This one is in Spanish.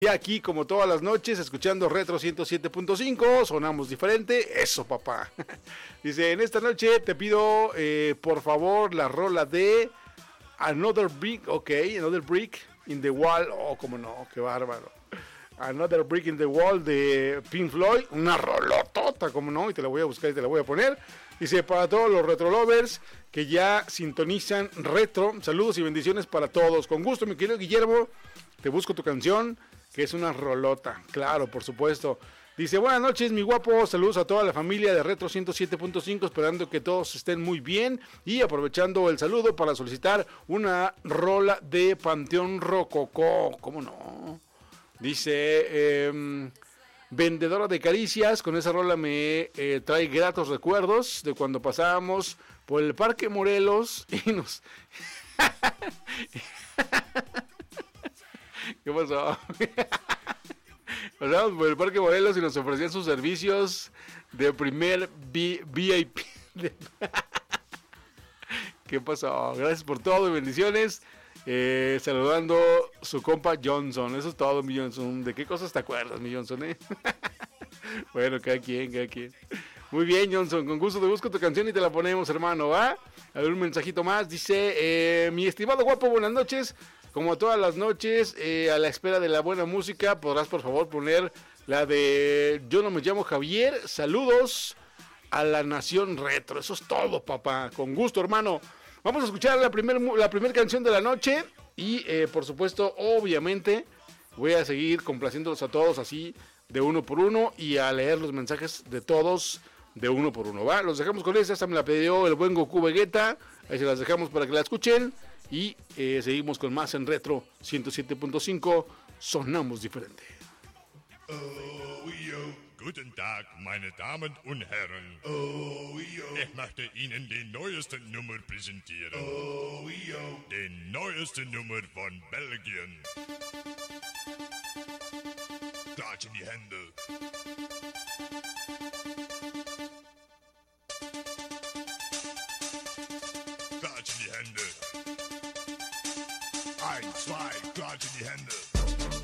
Y aquí, como todas las noches, escuchando Retro 107.5, sonamos diferente. Eso, papá. Dice, en esta noche te pido, por favor, la rola de Another Brick, Another Brick in the Wall. Oh, cómo no, qué bárbaro. Another Brick in the Wall de Pink Floyd. Una rolotota, cómo no, y te la voy a buscar y te la voy a poner. Dice, para todos los retro lovers que ya sintonizan retro, saludos y bendiciones para todos. Con gusto, mi querido Guillermo, te busco tu canción, que es una rolota, claro, por supuesto. Dice, buenas noches, mi guapo, saludos a toda la familia de Retro 107.5, esperando que todos estén muy bien y aprovechando el saludo para solicitar una rola de Panteón Rococó, ¿cómo no? Dice, vendedora de caricias, con esa rola me trae gratos recuerdos de cuando pasábamos por el Parque Morelos y nos... ¿Qué pasó? Pasábamos por el Parque Morelos y nos ofrecían sus servicios de primer VIP. ¿Qué pasó? Gracias por todo y bendiciones. Saludando su compa Johnson. Eso es todo, mi Johnson. ¿De qué cosas te acuerdas, mi Johnson? Bueno, cada quien. Muy bien, Johnson, con gusto te busco tu canción y te la ponemos, hermano, ¿va? A ver, un mensajito más. Dice, mi estimado guapo, buenas noches. Como todas las noches, a la espera de la buena música, podrás por favor poner la de Yo no me llamo Javier. Saludos a la Nación Retro. Eso es todo, papá. Con gusto, hermano. Vamos a escuchar la primer canción de la noche. Y por supuesto, obviamente, voy a seguir complaciéndolos a todos así de uno por uno. Y a leer los mensajes de todos de uno por uno, ¿va? Los dejamos con esa. Esta me la pidió el buen Goku Vegeta. Ahí se las dejamos para que la escuchen. Y seguimos con más en Retro 107.5. Sonamos diferente. Oh, yo. Guten Tag, meine Damen und Herren. Oh, yo. Ich möchte Ihnen die neueste Nummer präsentieren. Oh, yo. Die neueste Nummer von Belgien. Klatsch in die Hände. Klatsch in die Hände. 1, 2,